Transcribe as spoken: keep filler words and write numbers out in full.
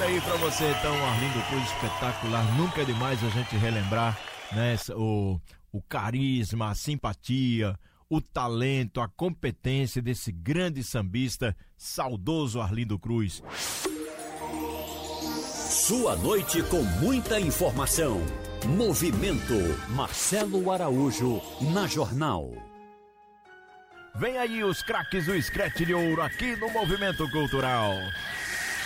Olha aí pra você então, Arlindo Cruz, espetacular. Nunca é demais a gente relembrar, né, o, o carisma, a simpatia, o talento, a competência desse grande sambista, saudoso Arlindo Cruz. Sua noite com muita informação. Movimento Marcelo Araújo na Jornal. Vem aí os craques do Scratch de Ouro aqui no Movimento Cultural.